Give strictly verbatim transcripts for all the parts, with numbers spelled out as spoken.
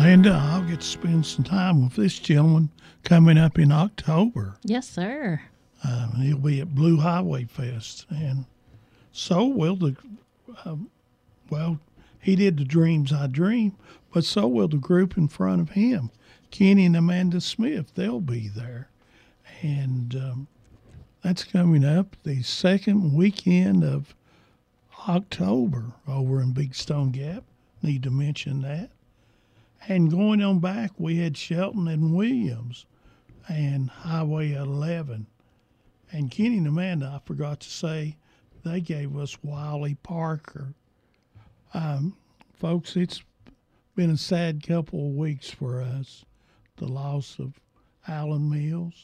Linda, I'll get to spend some time with this gentleman coming up in October. Yes, sir. Um, he'll be at Blue Highway Fest. And so will the, um, well, he did the Dreams I Dream, but so will the group in front of him. Kenny and Amanda Smith, they'll be there. And um, that's coming up the second weekend of October over in Big Stone Gap. Need to mention that. And going on back, we had Shelton and Williams and Highway eleven. And Kenny and Amanda, I forgot to say, they gave us Wiley Parker. Um, folks, it's been a sad couple of weeks for us. The loss of Alan Mills,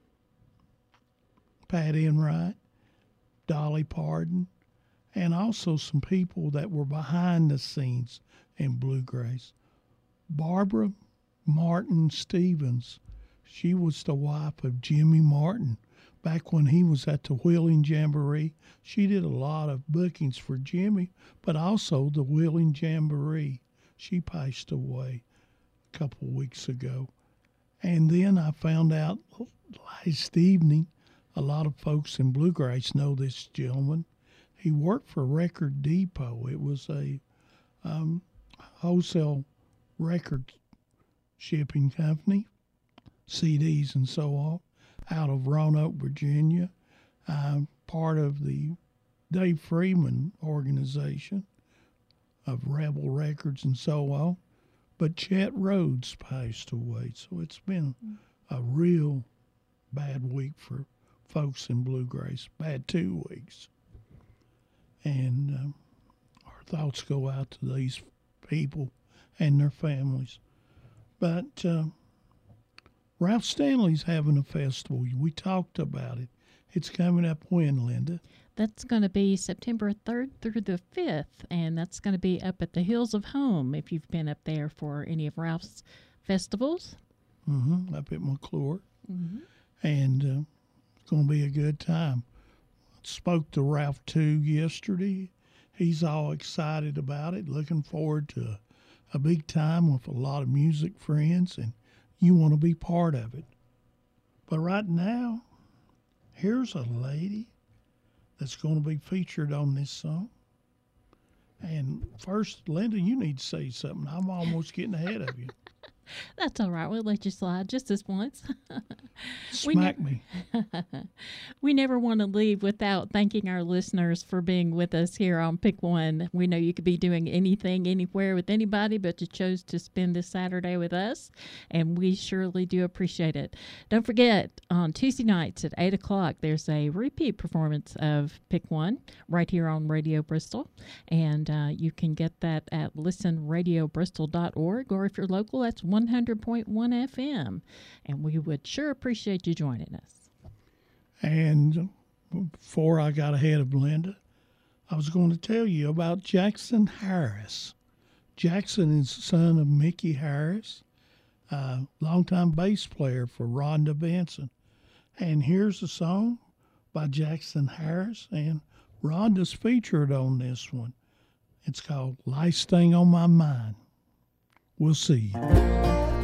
Pat Enright, Dolly Parton, and also some people that were behind the scenes in bluegrass. Barbara Martin Stevens, she was the wife of Jimmy Martin. Back when he was at the Wheeling Jamboree, she did a lot of bookings for Jimmy, but also the Wheeling Jamboree. She passed away a couple of weeks ago. And then I found out last evening, a lot of folks in bluegrass know this gentleman. He worked for Record Depot. It was a um, wholesale record shipping company, C Ds and so on, out of Roanoke, Virginia, uh, part of the Dave Freeman organization of Rebel Records and so on. But Chet Rhodes passed away, so it's been a real bad week for folks in bluegrass, bad two weeks. And um, our thoughts go out to these people and their families. But uh, Ralph Stanley's having a festival. We talked about it. It's coming up when, Linda? That's going to be September third through the fifth, and that's going to be up at the Hills of Home if you've been up there for any of Ralph's festivals. Mm-hmm, up at McClure. Mm-hmm. And uh, it's going to be a good time. Spoke to Ralph, too, yesterday. He's all excited about it, looking forward to a, a big time with a lot of music friends, and you want to be part of it. But right now, here's a lady that's going to be featured on this song. And first, Linda, you need to say something. I'm almost getting ahead of you. That's all right. We'll let you slide just this once. Smack we me. We never want to leave without thanking our listeners for being with us here on Pick One. We know you could be doing anything, anywhere with anybody, but you chose to spend this Saturday with us, and we surely do appreciate it. Don't forget, on Tuesday nights at eight o'clock, there's a repeat performance of Pick One right here on Radio Bristol, and uh, you can get that at listen radio bristol dot org, or if you're local, that's one hundred point one F M, and we would sure appreciate you joining us. And before I got ahead of Linda, I was going to tell you about Jackson Harris. Jackson is the son of Mickey Harris, a longtime bass player for Rhonda Benson. And here's a song by Jackson Harris, and Rhonda's featured on this one. It's called Last Thing on My Mind. We'll see you.